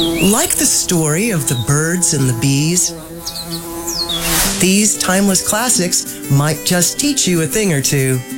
Like the story of the birds and the bees, these timeless classics might just teach you a thing or two.